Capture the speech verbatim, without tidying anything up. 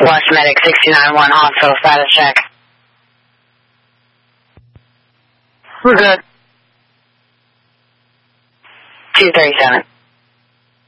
West Medic sixty-nine one, hospital status check. We're good. two thirty-seven.